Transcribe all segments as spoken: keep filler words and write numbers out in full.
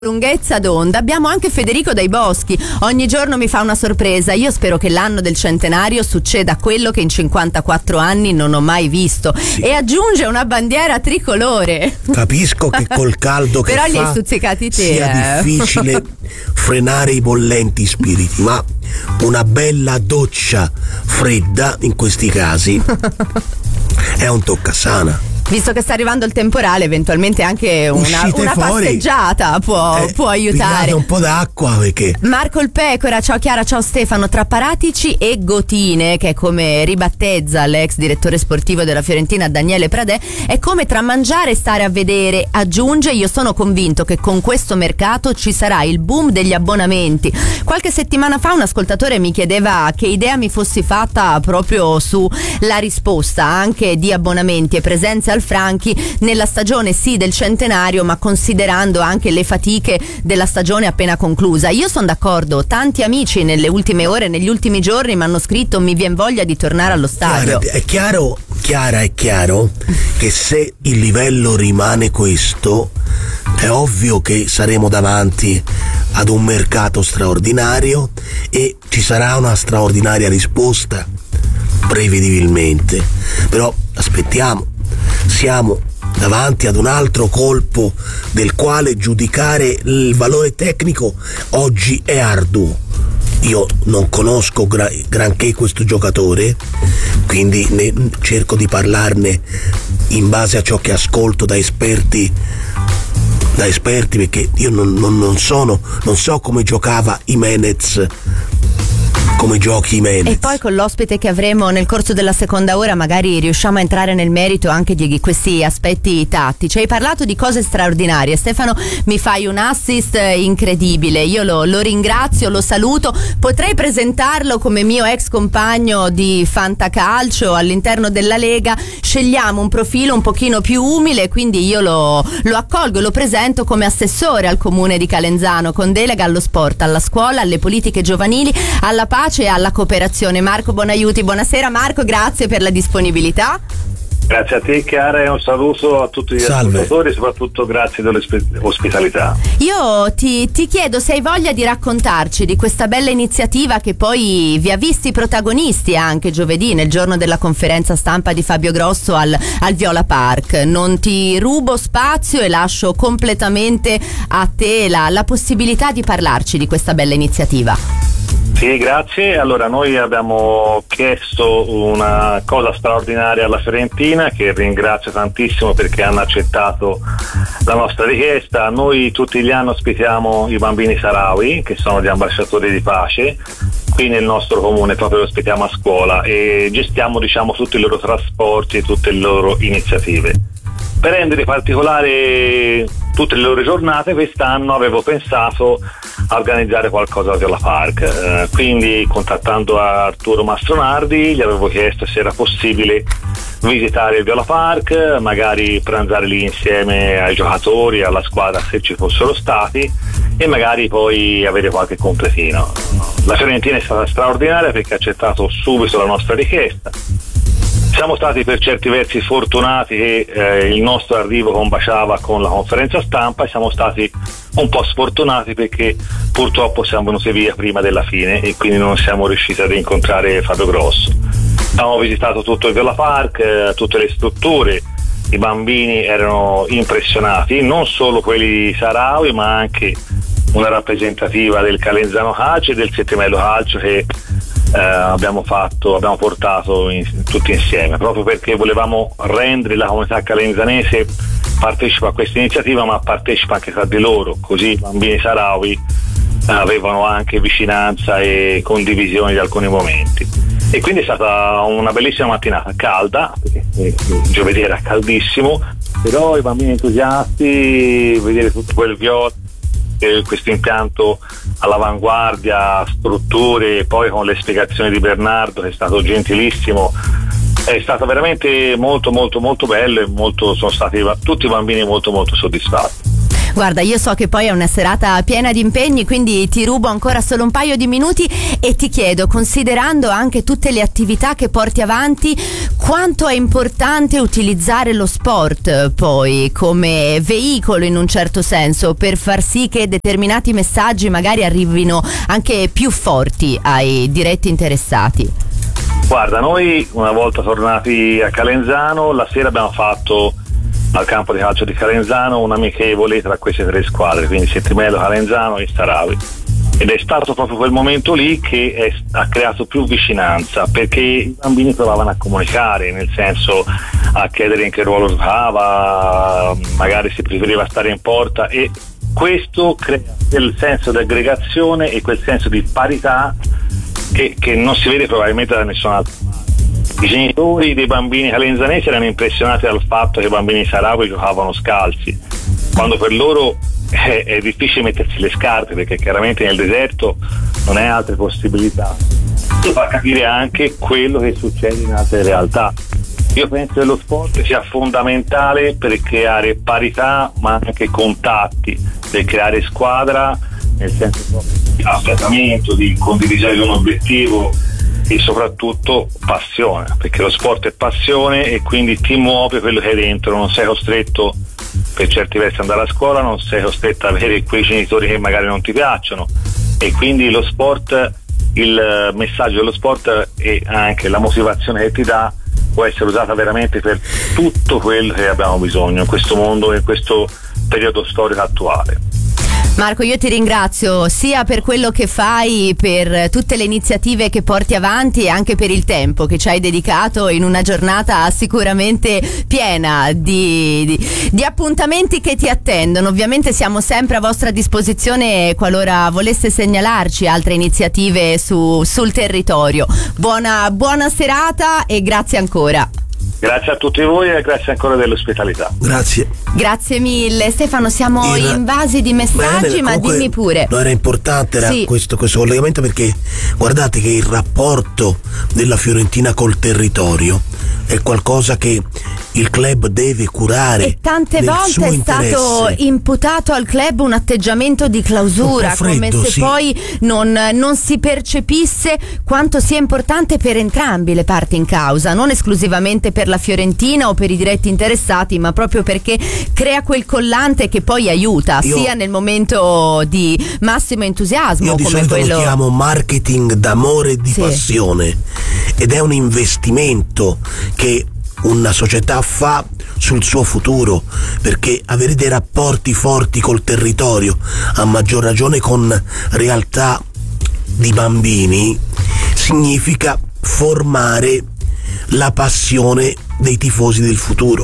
lunghezza d'onda abbiamo anche Federico Dai Boschi. Ogni giorno mi fa una sorpresa. Io spero che l'anno del centenario succeda quello che in cinquantaquattro anni non ho mai visto. Sì. E aggiunge una bandiera tricolore. Capisco che col caldo che però fa li hai stuzzicati te, sia eh. difficile frenare i bollenti spiriti, ma una bella doccia fredda in questi casi è un toccasana. Visto che sta arrivando il temporale, eventualmente anche una, una passeggiata può, eh, può aiutare. Un po' d'acqua perché. Marco il Pecora, ciao Chiara, ciao Stefano. Tra Paratici e Gotine, che è come ribattezza l'ex direttore sportivo della Fiorentina Daniele Pradè, è come tra mangiare e stare a vedere. Aggiunge: io sono convinto che con questo mercato ci sarà il boom degli abbonamenti. Qualche settimana fa un ascoltatore mi chiedeva che idea mi fossi fatta proprio sulla risposta anche di abbonamenti e presenze al Franchi nella stagione sì del centenario, ma considerando anche le fatiche della stagione appena conclusa. Io sono d'accordo, tanti amici nelle ultime ore, negli ultimi giorni mi hanno scritto: mi vien voglia di tornare allo stadio. Chiara, è chiaro, Chiara, è chiaro che se il livello rimane questo, è ovvio che saremo davanti ad un mercato straordinario e ci sarà una straordinaria risposta prevedibilmente. Però aspettiamo, siamo davanti ad un altro colpo del quale giudicare il valore tecnico oggi è arduo. Io non conosco gra- granché questo giocatore, quindi ne cerco di parlarne in base a ciò che ascolto da esperti da esperti perché io non, non, non sono non so come giocava Jimenez, come giochi Jimenez. E poi con l'ospite che avremo nel corso della seconda ora magari riusciamo a entrare nel merito anche di questi aspetti tattici. Hai parlato di cose straordinarie, Stefano, mi fai un assist incredibile, io lo, lo ringrazio, lo saluto, potrei presentarlo come mio ex compagno di Fantacalcio all'interno della Lega. Scegliamo un profilo un pochino più umile, quindi io lo, lo accolgo e lo presento come assessore al comune di Calenzano con delega allo sport, alla scuola, alle politiche giovanili, alla pace e alla cooperazione. Marco Bonaiuti, buonasera Marco, grazie per la disponibilità. Grazie a te Chiara e un saluto a tutti gli Salve. ascoltatori e soprattutto grazie dell'ospitalità. Io ti, ti chiedo se hai voglia di raccontarci di questa bella iniziativa che poi vi ha visti protagonisti anche giovedì nel giorno della conferenza stampa di Fabio Grosso al, al Viola Park. Non ti rubo spazio e lascio completamente a te la, la possibilità di parlarci di questa bella iniziativa. Sì, grazie. Allora, noi abbiamo chiesto una cosa straordinaria alla Fiorentina, che ringrazio tantissimo perché hanno accettato la nostra richiesta. Noi tutti gli anni ospitiamo i bambini saharawi, che sono gli ambasciatori di pace, qui nel nostro comune, proprio li ospitiamo a scuola e gestiamo, diciamo, tutti i loro trasporti e tutte le loro iniziative. Per rendere particolare tutte le loro giornate, quest'anno avevo pensato a organizzare qualcosa al Viola Park, eh, quindi contattando Arturo Mastronardi gli avevo chiesto se era possibile visitare il Viola Park, magari pranzare lì insieme ai giocatori, alla squadra se ci fossero stati e magari poi avere qualche completino. La Fiorentina è stata straordinaria perché ha accettato subito la nostra richiesta. Siamo stati per certi versi fortunati che eh, il nostro arrivo combaciava con la conferenza stampa e siamo stati un po' sfortunati perché purtroppo siamo venuti via prima della fine e quindi non siamo riusciti ad incontrare Fabio Grosso. Abbiamo visitato tutto il Viola Park, eh, tutte le strutture, i bambini erano impressionati, non solo quelli saharawi ma anche una rappresentativa del Calenzano Calcio e del Settimello Calcio che Eh, abbiamo fatto, abbiamo portato in, tutti insieme, proprio perché volevamo rendere la comunità calenzanese partecipa a questa iniziativa, ma partecipa anche tra di loro, così i bambini saharawi eh, avevano anche vicinanza e condivisione di alcuni momenti. E quindi è stata una bellissima mattinata, calda, perché eh, giovedì era caldissimo, però i bambini entusiasti, vedere tutto quel viola, questo impianto all'avanguardia, strutture, poi con le spiegazioni di Bernardo che è stato gentilissimo, è stato veramente molto molto molto bello e molto, sono stati tutti i bambini molto molto soddisfatti. Guarda, io so che poi è una serata piena di impegni, quindi ti rubo ancora solo un paio di minuti e ti chiedo, considerando anche tutte le attività che porti avanti, quanto è importante utilizzare lo sport poi come veicolo in un certo senso per far sì che determinati messaggi magari arrivino anche più forti ai diretti interessati. Guarda, noi una volta tornati a Calenzano, la sera abbiamo fatto al campo di calcio di Calenzano un amichevole tra queste tre squadre, quindi Settimello, Calenzano e Staravi, ed è stato proprio quel momento lì che è, ha creato più vicinanza, perché i bambini provavano a comunicare, nel senso a chiedere in che ruolo giocava, magari si preferiva stare in porta, e questo crea quel senso di aggregazione e quel senso di parità che, che non si vede probabilmente da nessun altro. I genitori dei bambini calenzanesi erano impressionati dal fatto che i bambini sarawi giocavano scalzi, quando per loro è, è difficile mettersi le scarpe, perché chiaramente nel deserto non hai altre possibilità. Questo fa capire anche quello che succede in altre realtà. Io penso che lo sport sia fondamentale per creare parità, ma anche contatti, per creare squadra, nel senso proprio di affiatamento, di condividere un obiettivo e soprattutto passione, perché lo sport è passione e quindi ti muove quello che hai dentro, non sei costretto per certi versi ad andare a scuola, non sei costretto ad avere quei genitori che magari non ti piacciono, e quindi lo sport, il messaggio dello sport e anche la motivazione che ti dà può essere usata veramente per tutto quello che abbiamo bisogno in questo mondo e in questo periodo storico attuale. Marco, io ti ringrazio sia per quello che fai, per tutte le iniziative che porti avanti e anche per il tempo che ci hai dedicato in una giornata sicuramente piena di, di, di appuntamenti che ti attendono. Ovviamente siamo sempre a vostra disposizione qualora voleste segnalarci altre iniziative su, sul territorio. Buona, buona serata e grazie ancora. Grazie a tutti voi e grazie ancora dell'ospitalità. Grazie. Grazie mille. Stefano, siamo il... invasi di messaggi, bene, ma dimmi pure. No, era importante era sì. questo, questo collegamento, perché guardate che il rapporto della Fiorentina col territorio è qualcosa che il club deve curare. E tante volte è stato imputato al club un atteggiamento di clausura, freddo, come se sì. poi non, non si percepisse quanto sia importante per entrambi le parti in causa, non esclusivamente per la Fiorentina o per i diretti interessati, ma proprio perché crea quel collante che poi aiuta io, sia nel momento di massimo entusiasmo io di come solito quello. Lo chiamo marketing d'amore e di sì. passione, ed è un investimento che una società fa sul suo futuro, perché avere dei rapporti forti col territorio, a maggior ragione con realtà di bambini, significa formare la passione dei tifosi del futuro,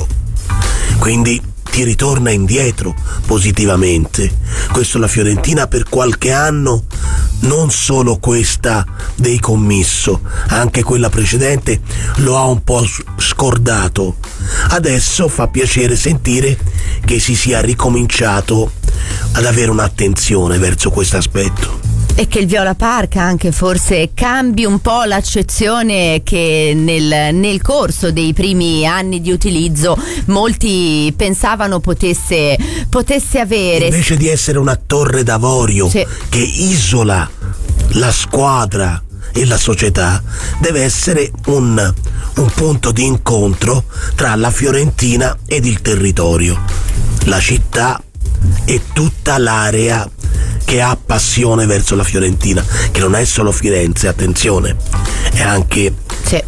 quindi ti ritorna indietro positivamente. Questo la Fiorentina per qualche anno, non solo questa dei commisso, anche quella precedente, lo ha un po' scordato. Adesso fa piacere sentire che si sia ricominciato ad avere un'attenzione verso questo aspetto. E che il Viola Park anche forse cambi un po' l'accezione che nel, nel corso dei primi anni di utilizzo molti pensavano potesse, potesse avere. Invece di essere una torre d'avorio sì. che isola la squadra e la società, deve essere un, un punto di incontro tra la Fiorentina ed il territorio, la città e tutta l'area che ha passione verso la Fiorentina, che non è solo Firenze, attenzione, è anche, sì.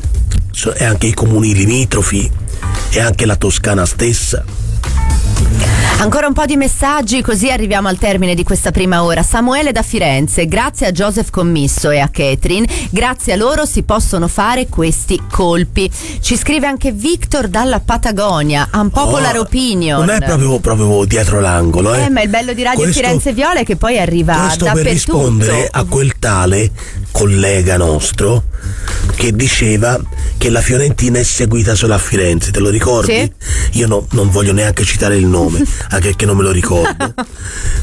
è anche i comuni limitrofi, è anche la Toscana stessa. Ancora un po' di messaggi, così arriviamo al termine di questa prima ora. Samuele da Firenze: grazie a Joseph Commisso e a Catherine, grazie a loro si possono fare questi colpi. Ci scrive anche Victor dalla Patagonia, unpopular oh, opinion. Non è proprio, proprio dietro l'angolo, eh. eh ma il bello di Radio questo, Firenze Viola è che poi arriva questo dappertutto. Per rispondere a quel tale collega nostro che diceva che la Fiorentina è seguita solo a Firenze, te lo ricordi? Sì. Io no, non voglio neanche citare il nome, anche che non me lo ricordo.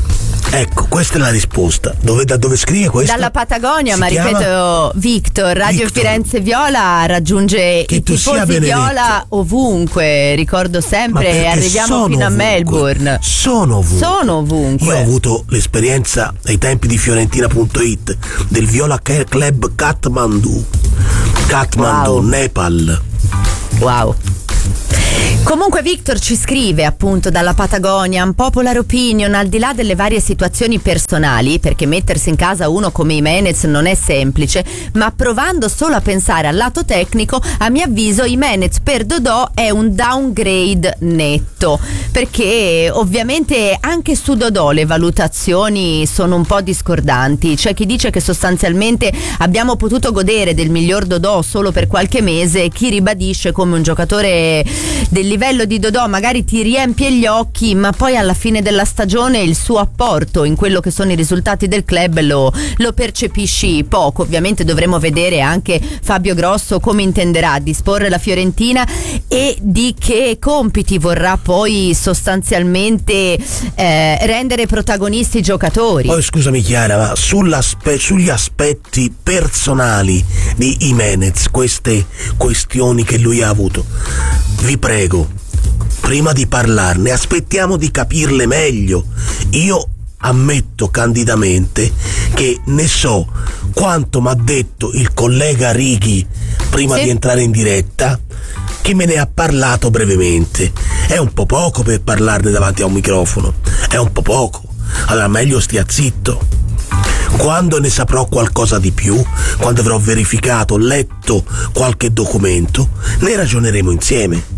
Ecco, questa è la risposta. Dove, da dove scrive questo? Dalla Patagonia, si ma chiama? ripeto, Victor, Radio Victor. Firenze Viola raggiunge Che i tu sia tifosi benedetto. Viola ovunque, ricordo Ma sempre, perché arriviamo sono fino a ovunque. Melbourne. Sono ovunque. Sono ovunque. Io ho avuto l'esperienza ai tempi di Fiorentina punto it del Viola Club Kathmandu. Kathmandu, Wow. Nepal. Wow. Comunque Victor ci scrive appunto dalla Patagonia, un popular opinion, al di là delle varie situazioni personali, perché mettersi in casa uno come Jimenez non è semplice, ma provando solo a pensare al lato tecnico, a mio avviso Jimenez per Dodò è un downgrade netto, perché ovviamente anche su Dodò le valutazioni sono un po' discordanti. C'è chi dice che sostanzialmente abbiamo potuto godere del miglior Dodò solo per qualche mese, e chi ribadisce come un giocatore del livello di Dodò magari ti riempie gli occhi, ma poi alla fine della stagione il suo apporto in quello che sono i risultati del club lo, lo percepisci poco. Ovviamente dovremo vedere anche Fabio Grosso come intenderà disporre la Fiorentina e di che compiti vorrà poi sostanzialmente eh, rendere protagonisti i giocatori. Poi scusami Chiara, ma sull'aspe- sugli aspetti personali di Jimenez, queste questioni che lui ha avuto, vi prego, prima di parlarne aspettiamo di capirle meglio. Io ammetto candidamente che ne so quanto m'ha detto il collega Righi prima Sì. di entrare in diretta, che me ne ha parlato brevemente. È un po' poco per parlarne davanti a un microfono, è un po' poco, allora meglio stia zitto. Quando ne saprò qualcosa di più, quando avrò verificato, letto qualche documento, ne ragioneremo insieme.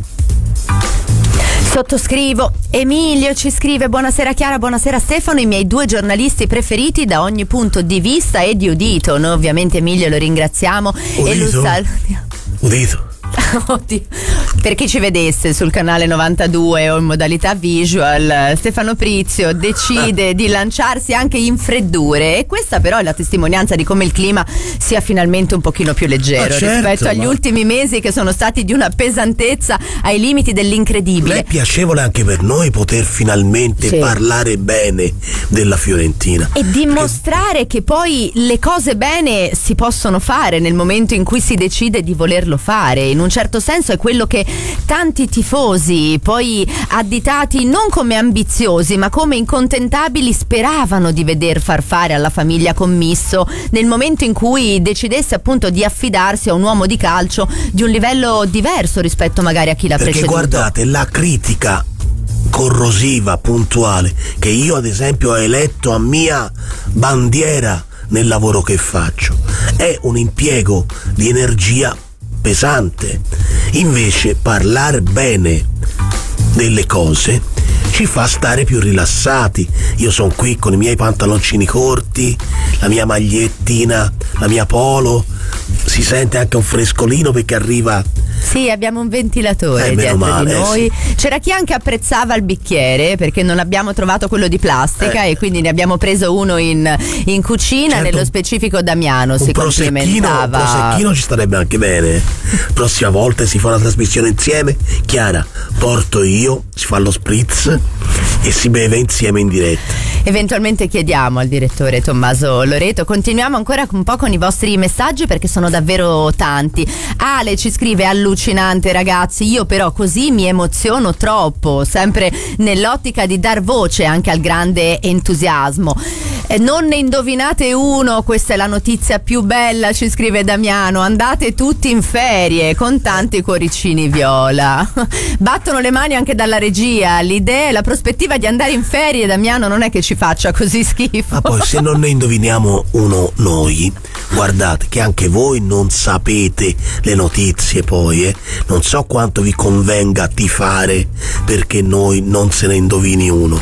Sottoscrivo. Emilio ci scrive: buonasera Chiara, buonasera Stefano, i miei due giornalisti preferiti da ogni punto di vista e di udito. Noi ovviamente Emilio lo ringraziamo e lo Udito? salutiamo. Udito? Oddio. Per chi ci vedesse sul canale novantadue o in modalità visual, Stefano Prizio decide di lanciarsi anche in freddure, e questa però è la testimonianza di come il clima sia finalmente un pochino più leggero Ah, certo, rispetto agli ma- ultimi mesi che sono stati di una pesantezza ai limiti Non dell'incredibile. è piacevole anche per noi poter finalmente Sì. parlare bene della Fiorentina. E dimostrare che poi le cose bene si possono fare nel momento in cui si decide di volerlo fare. In un certo senso è quello che tanti tifosi, poi additati non come ambiziosi ma come incontentabili, speravano di veder far fare alla famiglia Commisso nel momento in cui decidesse appunto di affidarsi a un uomo di calcio di un livello diverso rispetto magari a chi l'ha Perché preceduto. guardate, la critica corrosiva, puntuale, che io ad esempio ho eletto a mia bandiera nel lavoro che faccio, è un impiego di energia pesante. Invece parlare bene delle cose ci fa stare più rilassati. Io sono qui con i miei pantaloncini corti, la mia magliettina, la mia polo, si sente anche un frescolino perché arriva. Sì, abbiamo un ventilatore Eh, meno dietro male, di eh, noi. C'era chi anche apprezzava il bicchiere perché non abbiamo trovato quello di plastica Eh. e quindi ne abbiamo preso uno in, in cucina. Certo, nello specifico Damiano Un si prosecchino, un complimentava. prosecchino ci starebbe anche bene. Prossima volta si fa una trasmissione insieme. Chiara, porto io, si fa lo spritz e si beve insieme in diretta. Eventualmente chiediamo al direttore Tommaso Loreto. Continuiamo ancora un po' con i vostri messaggi perché sono davvero tanti. Ale ci scrive: allucinante ragazzi, io però così mi emoziono troppo, sempre nell'ottica di dar voce anche al grande entusiasmo. Eh, non ne indovinate uno, questa è la notizia più bella, ci scrive Damiano, andate tutti in ferie con tanti cuoricini viola. Battono le mani anche dalla regia, l'idea e la prospettiva di andare in ferie, Damiano, non è che ci faccia così schifo. Ma poi se non ne indoviniamo uno noi, guardate che anche voi non sapete le notizie poi, eh. Non so quanto vi convenga tifare perché noi non se ne indovini uno.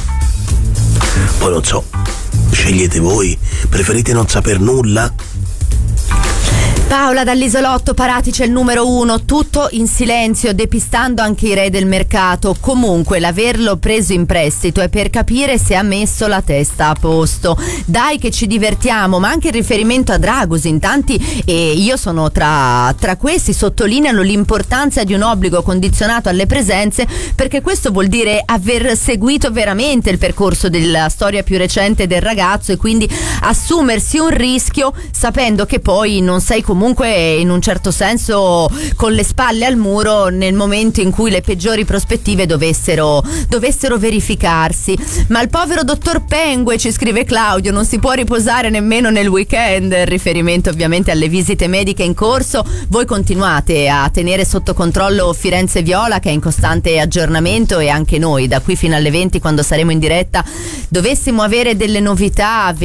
Poi non so, scegliete voi, preferite non saper nulla? Paola dall'Isolotto, Paratici è il numero uno, tutto in silenzio, depistando anche i re del mercato. Comunque l'averlo preso in prestito è per capire se ha messo la testa a posto. Dai che ci divertiamo, ma anche il riferimento a Dragusin, tanti, e io sono tra, tra questi, sottolineano l'importanza di un obbligo condizionato alle presenze, perché questo vuol dire aver seguito veramente il percorso della storia più recente del ragazzo e quindi assumersi un rischio sapendo che poi non sei comunque in un certo senso con le spalle al muro nel momento in cui le peggiori prospettive dovessero, dovessero verificarsi. Ma il povero dottor Pengue, ci scrive Claudio, non si può riposare nemmeno nel weekend, riferimento ovviamente alle visite mediche in corso. Voi continuate a tenere sotto controllo Firenze Viola, che è in costante aggiornamento, e anche noi da qui fino alle venti, quando saremo in diretta, dovessimo avere delle novità